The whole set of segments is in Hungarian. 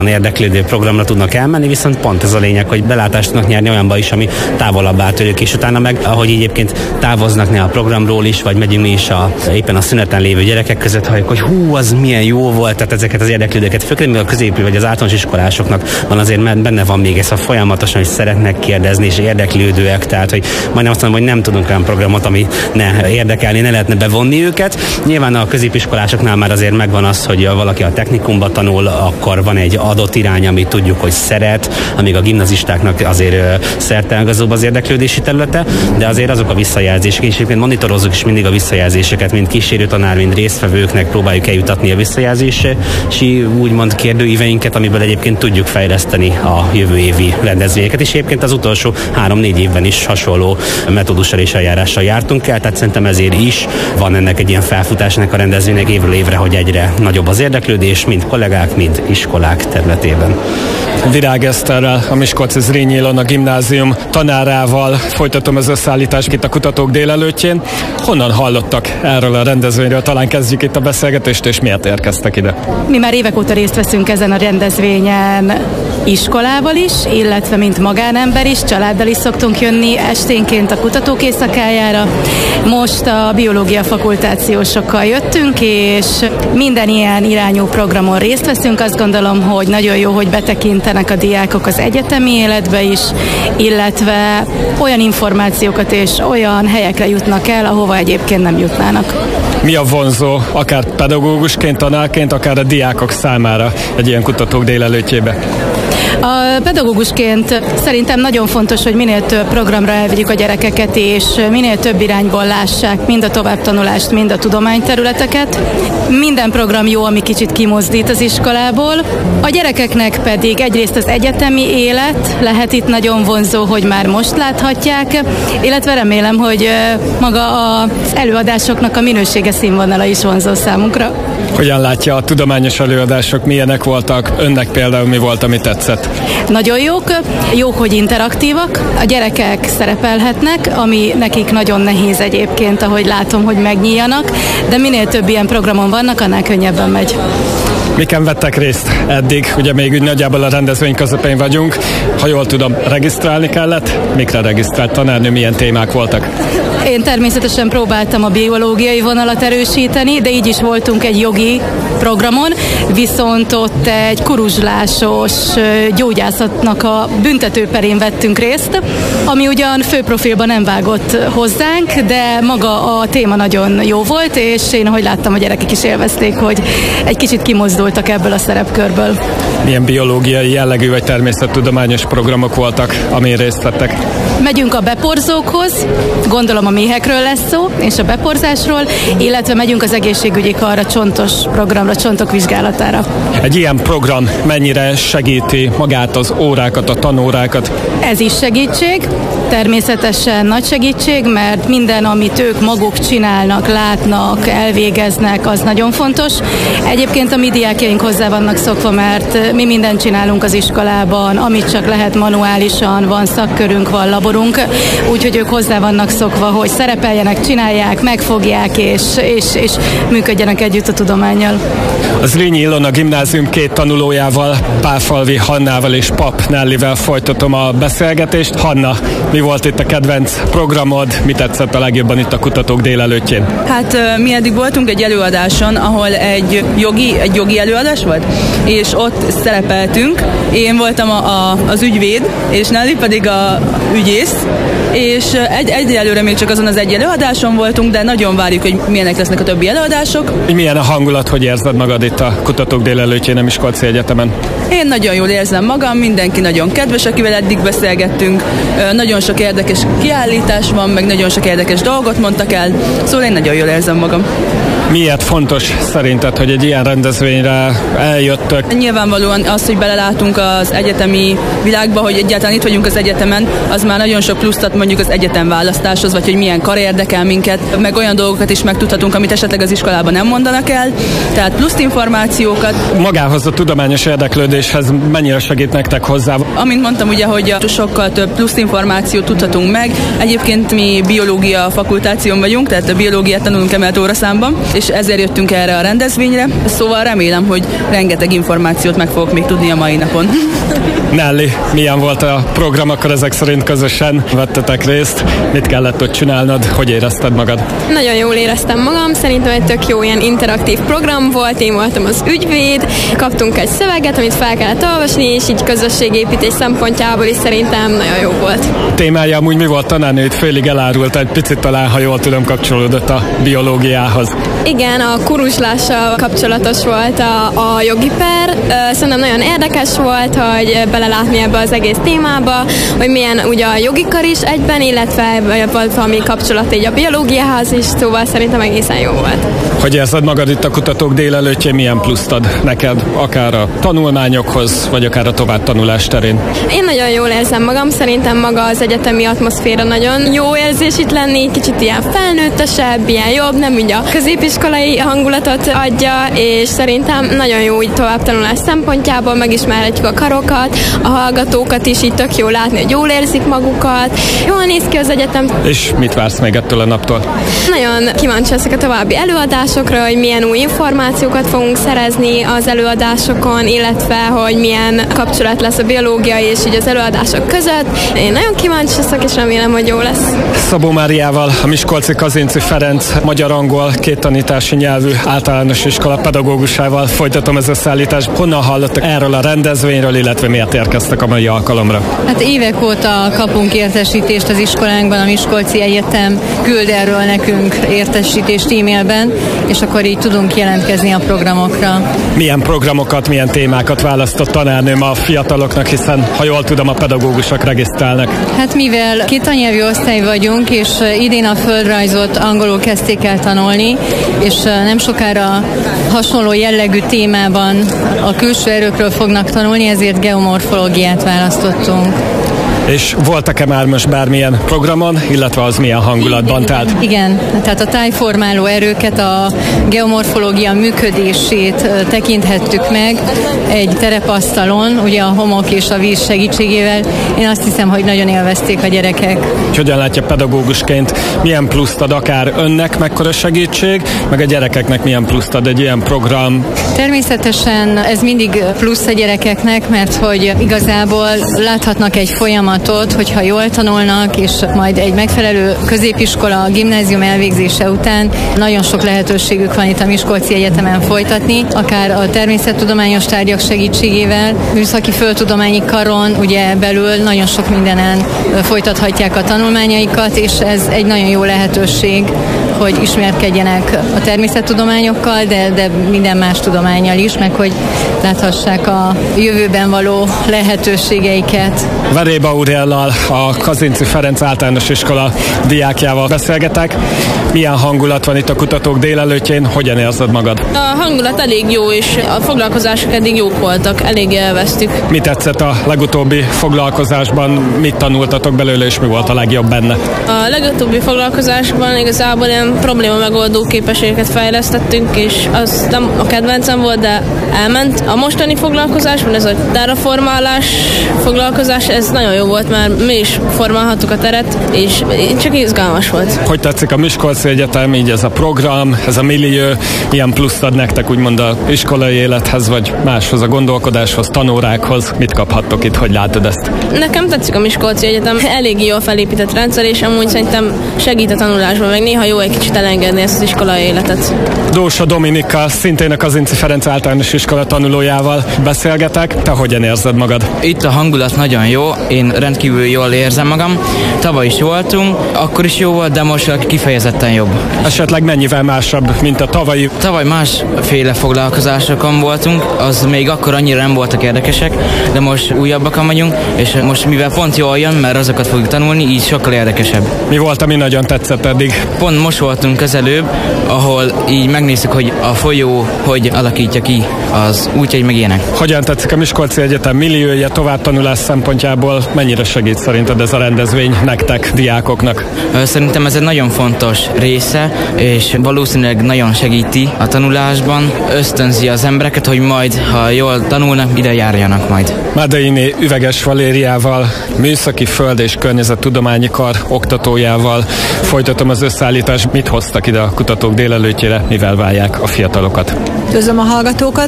érdeklődő programra tudnak elmenni, viszont pont ez a lényeg, hogy belátást tudnak nyerni olyanba is, ami távolabb áll tőlük, és utána meg, ahogy egyébként távoznak ne a programról is, vagy megyünk mi is éppen a szüneten lévő gyerekek között, hogy hú, az milyen jó volt, tehát ezeket az érdeklődőket, főként a középű vagy az általános iskolásoknak van azért benne van még ez a folyamatosan, hogy szeretnek kérdezni, és érdeklődőek, tehát hogy majdnem azt mondom, hogy nem tudunk olyan programot, ami ne érdekelni, ne lehetne bevonni őket. Nyilván a középiskolásoknál már azért megvan az, hogy valaki a technikumba tanul, akkor van egy adott irány, amit tudjuk, hogy szeret, amíg a gimnazistáknak azért szerteágazóbb az érdeklődési területe, de azért azok a visszajelzések, és egyébként monitorozzuk is mindig a visszajelzéseket, mind kísérő tanár, mind résztvevőknek próbáljuk eljutatni a visszajelzési úgymond kérdőíveinket, amiből egyébként tudjuk fejleszteni a jövő évi rendezvényeket, és egyébként az utolsó 3-4 évben is hasonló metódussal és eljárással jártunk el, tehát szerintem ezért is van ennek egy ilyen felfutásnak a rendezvénynek évről évre, hogy egyre nagyobb az érdeklődés, mind kollégák, mind iskolák területében. Virág Eszterrel, a Miskolci Zrínyi Ilona Gimnázium tanárával folytatom az összeállítást itt a Kutatók Délelőttjén. Honnan hallottak erről a rendezvényről? Talán kezdjük itt a beszélgetést, és miért érkeztek ide? Mi már évek óta részt veszünk ezen a rendezvényen iskolával is, illetve mint magánember is, családdal is szoktunk jönni esténként a kutatók éjszakájára. Most a biológia fakultációsokkal jöttünk, és minden ilyen irányú programon részt veszünk. Azt gondolom, hogy nagyon jó, hogy betekintenek a diákok az egyetemi életbe is, illetve olyan információkat és olyan helyekre jutnak el, ahova egyébként nem jutnának. Mi a vonzó, akár pedagógusként, tanárként, akár a diákok számára egy ilyen Kutatók Délelőttjébe? A pedagógusként szerintem nagyon fontos, hogy minél több programra elvigyük a gyerekeket, és minél több irányból lássák mind a továbbtanulást, mind a tudományterületeket. Minden program jó, ami kicsit kimozdít az iskolából. A gyerekeknek pedig egyrészt az egyetemi élet lehet itt nagyon vonzó, hogy már most láthatják, illetve remélem, hogy maga az előadásoknak a minősége, színvonala is vonzó számunkra. Hogyan látja a tudományos előadások, milyenek voltak? Önnek például mi volt, ami tetszett? Nagyon jók, hogy interaktívak, a gyerekek szerepelhetnek, ami nekik nagyon nehéz egyébként, ahogy látom, hogy megnyíljanak, de minél több ilyen programon vannak, annál könnyebben megy. Miken vettek részt eddig? Ugye még úgy nagyjából a rendezvény közepén vagyunk. Ha jól tudom, regisztrálni kellett? Mikre regisztrált tanárnő? Milyen témák voltak? Én természetesen próbáltam a biológiai vonalat erősíteni, de így is voltunk egy jogi programon, viszont ott egy kuruzslásos gyógyászatnak a büntetőperén vettünk részt, ami ugyan főprofilban nem vágott hozzánk, de maga a téma nagyon jó volt, és én, ahogy láttam, a gyerekek is élvezték, hogy egy kicsit kimozdultak ebből a szerepkörből. Milyen biológiai jellegű vagy természettudományos programok voltak, amin részt vettek? Megyünk a beporzókhoz, gondolom a méhekről lesz szó, és a beporzásról, illetve megyünk az egészségügyi karra, csontos programra, csontok vizsgálatára. Egy ilyen program mennyire segíti magát az órákat, a tanórákat? Ez is segítség, természetesen nagy segítség, mert minden, amit ők maguk csinálnak, látnak, elvégeznek, az nagyon fontos. Egyébként a mi diákjaink hozzá vannak szokva, mert mi mindent csinálunk az iskolában, amit csak lehet manuálisan, van szakkörünk, van laborunk, úgyhogy ők hozzá vannak szokva, hogy szerepeljenek, csinálják, megfogják, és működjenek együtt a tudománnyal. A Zrínyi Ilona Gimnázium két tanulójával, Pálfalvi Hannával és Pap Nellivel folytatom a beszélgetést. Hanna, mi volt itt a kedvenc programod? Mi tetszett a legjobban itt a Kutatók Délelőttjén? Hát mi eddig voltunk egy előadáson, ahol egy jogi előadás volt, és ott szerepeltünk. Én voltam az ügyvéd, és Nelly pedig a ügyész, és egyelőre még csak azon az egy előadáson voltunk, de nagyon várjuk, hogy milyenek lesznek a többi előadások. Milyen a hangulat, hogy érzed magad itt a Kutatók Délelőttjén a Miskolci Egyetemen? Én nagyon jól érzem magam, mindenki nagyon kedves, akivel eddig beszélgettünk, nagyon sok érdekes kiállítás van, meg nagyon sok érdekes dolgot mondtak el, szóval én nagyon jól érzem magam. Miért fontos szerinted, hogy egy ilyen rendezvényre eljöttök? Nyilvánvalóan az, hogy belelátunk az egyetemi világba, hogy egyáltalán itt vagyunk az egyetemen, az már nagyon sok pluszt ad mondjuk az egyetem választáshoz, vagy hogy milyen kar érdekel minket, meg olyan dolgokat is megtudhatunk, amit esetleg az iskolában nem mondanak el, tehát plusz információkat. Magához a tudományos érdeklődéshez mennyire segít nektek hozzá? Amint mondtam, ugye, hogy sokkal több plusz információt tudhatunk meg. Egyébként mi biológia fakultáción vagyunk, tehát a biológiát tanulunk emelt óraszámban, és ezért jöttünk erre a rendezvényre, szóval remélem, hogy rengeteg információt meg fogok még tudni a mai napon. Nelly, milyen volt a program, akkor ezek szerint közösen vettetek részt? Mit kellett ott csinálnod? Hogy érezted magad? Nagyon jól éreztem magam, szerintem egy tök jó ilyen interaktív program volt, én voltam az ügyvéd, kaptunk egy szöveget, amit fel kellett olvasni, és így közösségépítés szempontjából is szerintem nagyon jó volt. Témája amúgy mi volt, tanárnő? Itt félig elárult, egy picit talán, ha jól tudom, kapcsolódott a biológiához. Igen, a kuruzslással kapcsolatos volt a jogi per. Szerintem nagyon érdekes volt, hogy belelátni ebbe az egész témába, hogy milyen ugye a jogi kar is egyben, illetve volt valami kapcsolat így a biológiához is, szóval szerintem egészen jó volt. Hogy érzed magad itt a kutatók délelőttjén, milyen pluszt ad neked, akár a tanulmányokhoz, vagy akár a továbbtanulás terén? Én nagyon jól érzem magam, szerintem maga az egyetemi atmoszféra nagyon jó érzés itt lenni, kicsit ilyen felnőttesebb, ilyen jobb, nem úgy a középiskolai hangulatot adja, és szerintem nagyon jó így továbbtanulás szempontjából, megismerhetjük a karokat, a hallgatókat is így tök jó látni, hogy jól érzik magukat, jól néz ki az egyetem. És mit vársz még ettől a naptól? Nagyon kíváncsi leszek a további előadásokra, hogy milyen új információkat fogunk szerezni az előadásokon, illetve hogy milyen kapcsolat lesz a biológia és így az előadások között. Én nagyon kíváncsi leszek, és remélem, hogy jó lesz. Szabó Máriával, a Miskolci Kazinczy Ferenc magyar-angol két tanítási nyelvű általános iskola pedagógusával folytatom ez a szállítást. Honnan hallottak erről a rendezvényről, illetve miért érkeztek a mai alkalomra? Hát évek óta kapunk értesítést az iskolánkban, a Miskolci Egyetem küld erről nekünk értesítést e-mailben, és akkor így tudunk jelentkezni a programokra. Milyen programokat, milyen témákat választott tanárnőm a fiataloknak, hiszen, ha jól tudom, a pedagógusok regisztrálnak? Hát mivel két anyanyelvű osztály vagyunk, és idén a földrajzot angolul kezdték el tanulni, és nem sokára hasonló jellegű témában a külső erőkről fognak tanulni, ezért geomorfológiát választottunk. És voltak-e már most bármilyen programon, illetve az milyen hangulatban? Igen, tehát a tájformáló erőket, a geomorfológia működését tekinthettük meg egy terepasztalon, ugye a homok és a víz segítségével. Én azt hiszem, hogy nagyon élvezték a gyerekek. Hogyan látja pedagógusként, milyen pluszt ad akár önnek mekkora segítség, meg a gyerekeknek milyen pluszt ad egy ilyen program? Természetesen ez mindig plusz a gyerekeknek, mert hogy igazából láthatnak egy folyamatot, hogyha jól tanulnak, és majd egy megfelelő középiskola, gimnázium elvégzése után nagyon sok lehetőségük van itt a Miskolci Egyetemen folytatni, akár a természettudományos tárgyak segítségével, műszaki földtudományi karon, ugye belül nagyon sok mindenen folytathatják a tanulmányaikat, és ez egy nagyon jó lehetőség, hogy ismerkedjenek a természettudományokkal, de minden más tudománnyal is, meg hogy láthassák a jövőben való lehetőségeiket. Veréb Aurellal, a Kazinczy Ferenc általános iskola diákjával beszélgetek. Milyen hangulat van itt a kutatók délelőttjén? Hogyan érzed magad? A hangulat elég jó, és a foglalkozások eddig jók voltak, elég élveztük. Mi tetszett a legutóbbi foglalkozásban? Mit tanultatok belőle, és mi volt a legjobb benne? A legutóbbi foglalkozásban igazából ilyen probléma megoldó képességeket fejlesztettünk, és az nem a kedvencem volt, de elment. A mostani foglalkozásban ez a terraformálás foglalkozás, ez nagyon jó volt, mert mi is formálhattuk a teret, és csak izgalmas volt. Hogy tetszik a Miskolci Egyetem, így ez a program, ez a millió, milyen pluszt ad nektek úgymond az iskolai élethez, vagy máshoz, a gondolkodáshoz, tanórákhoz? Mit kaphattok itt, hogy látod ezt? Nekem tetszik a Miskolci Egyetem, elég jól felépített rendszer, és amúgy szerintem segít a tanulásban, meg néha jó egy kicsit elengedni ezt az iskolai életet. Dósa Dominika, szintén a Kazinczy Ferenc általános iskola tanulójával beszélgetek. Te hogyan érzed magad? Itt a hangulat nagyon jó, én rendkívül jól érzem magam. Tavaly is voltunk, akkor is jó volt, de most kifejezetten jobb. Esetleg mennyivel másabb, mint a tavalyi? Tavaly másféle foglalkozásokon voltunk, az még akkor annyira nem voltak érdekesek, de most újabbakon vagyunk, és most mivel pont jól jön, mert azokat fogjuk tanulni, így sokkal érdekesebb. Mi volt, ami nagyon tetszett eddig? Pont most voltunk közelőbb, ahol így megnéztük, hogy a folyó hogy alakítja ki az útjai meg ilyenek. Hogyan tetszik a Miskolci Egyetem milliója továbbtanulás szempontjából? Mennyi mennyire segít szerinted ez a rendezvény nektek, diákoknak? Szerintem ez egy nagyon fontos része, és valószínűleg nagyon segíti a tanulásban, ösztönzi az embereket, hogy majd, ha jól tanulnak, ide járjanak majd. Mádaini Üveges Valériával, Műszaki Föld- és Környezettudományi Kar oktatójával folytatom az összeállítást. Mit hoztak ide a kutatók délelőttjére, mivel várják a fiatalokat? Üdvözlöm a hallgatókat!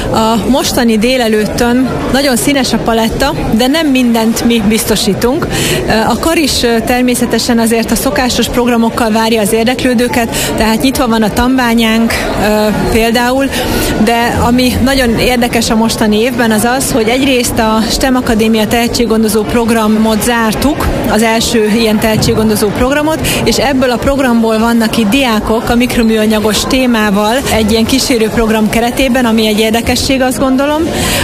A mostani délelőttön nagyon színes a paletta, de nem mindent mi biztosítunk. A kar is természetesen azért a szokásos programokkal várja az érdeklődőket, tehát nyitva van a tanbányánk például, de ami nagyon érdekes a mostani évben az az, hogy egyrészt a STEM Akadémia tehetséggondozó programot zártuk, az első ilyen tehetséggondozó programot, és ebből a programból vannak itt diákok a mikroműanyagos témával egy ilyen kísérő program keretében, ami egy érdekesség, azt gondolom.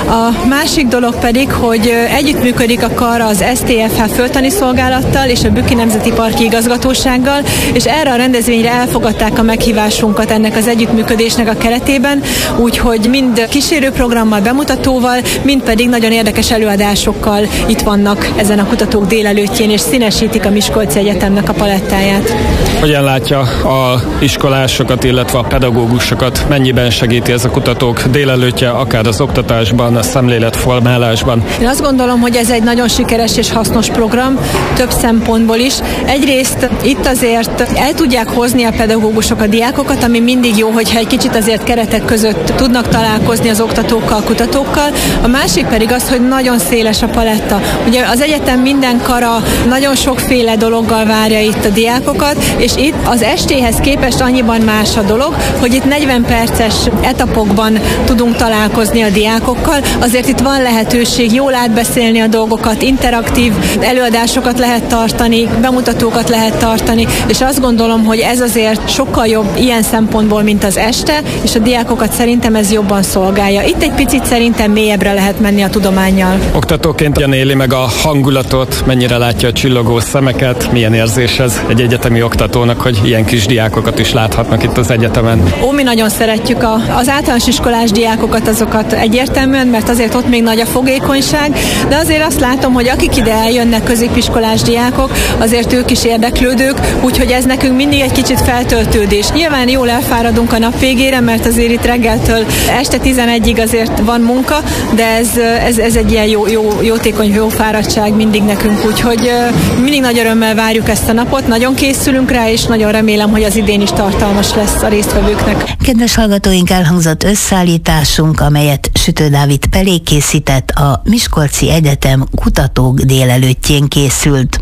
A másik dolog pedig, hogy együttműködik a kar az STFH földtani szolgálattal és a Bükki Nemzeti Parki Igazgatósággal, és erre a rendezvényre elfogadták a meghívásunkat ennek az együttműködésnek a keretében, úgyhogy mind kísérőprogrammal, bemutatóval, mind pedig nagyon érdekes előadásokkal itt vannak ezen a kutatók délelőttjén, és színesítik a Miskolci Egyetemnek a palettáját. Hogyan látja a iskolásokat, illetve a pedagógusokat, mennyiben segíti ez a kutatók délelőttje, akár az oktatásban, a szemléletformálásban? Én azt gondolom, hogy ez egy nagyon sikeres és hasznos program, több szempontból is. Egyrészt itt azért el tudják hozni a pedagógusok a diákokat, ami mindig jó, hogyha egy kicsit azért keretek között tudnak találkozni az oktatókkal, kutatókkal. A másik pedig az, hogy nagyon széles a paletta. Ugye az egyetem minden kara nagyon sokféle dologgal várja itt a diákokat, és itt az estéhez képest annyiban más a dolog, hogy itt 40 perces etapokban tudunk találkozni a diákokkal, azért itt van lehetőség jól átbeszélni a dolgokat, interaktív előadásokat lehet tartani, bemutatókat lehet tartani, és azt gondolom, hogy ez azért sokkal jobb ilyen szempontból, mint az este, és a diákokat szerintem ez jobban szolgálja. Itt egy picit szerintem mélyebbre lehet menni a tudománnyal. Oktatóként hogyan éli meg a hangulatot, mennyire látja a csillogó szemeket, milyen érzés ez egy egyetemi oktatónak, hogy ilyen kis diákokat is láthatnak itt az egyetemen? Mi nagyon szeretjük az általános iskolás diákokat, azokat egyértelműen, mert azért ott még nagy a fogékonyság, de azért azt látom, hogy akik ide eljönnek, középiskolás diákok, azért ők is érdeklődők, úgyhogy ez nekünk mindig egy kicsit feltöltődés. Nyilván jól elfáradunk a nap végére, mert azért itt reggeltől este 11-ig azért van munka, de ez egy ilyen jótékony, jó fáradtság mindig nekünk, úgyhogy mindig nagy örömmel várjuk ezt a napot, nagyon készülünk rá, és nagyon remélem, hogy az idén is tartalmas lesz a résztvevőknek. Kedves hallgatóink, elhangzott összeállításunk, amelyet Sütő Dávid Pelé készített, a Miskolci Egyetem kutatók délelőttjén készült.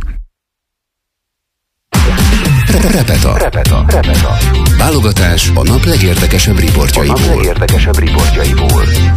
Repeta. Válogatás a nap legérdekesebb riportjaiból.